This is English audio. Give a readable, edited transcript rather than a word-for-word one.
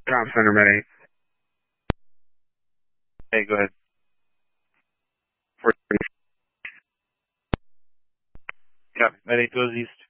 Tom Center, Med 8. Hey, go ahead. Yeah, Med 8 goes east.